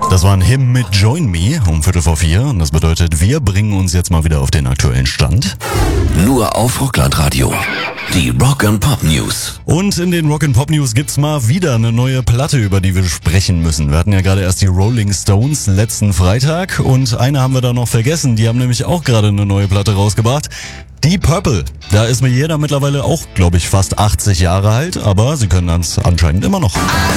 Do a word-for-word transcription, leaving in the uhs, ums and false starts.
Das war ein Hymn mit Join Me um Viertel vor vier. Und das bedeutet, wir bringen uns jetzt mal wieder auf den aktuellen Stand. Nur auf Rockland-Radio. Die Rock and Pop News. Und in den Rock and Pop News gibt's mal wieder eine neue Platte, über die wir sprechen müssen. Wir hatten ja gerade erst die Rolling Stones letzten Freitag. Und eine haben wir da noch vergessen. Die haben nämlich auch gerade eine neue Platte rausgebracht. Deep Purple. Da ist mir jeder mittlerweile auch, glaube ich, fast achtzig Jahre alt. Aber sie können das anscheinend immer noch.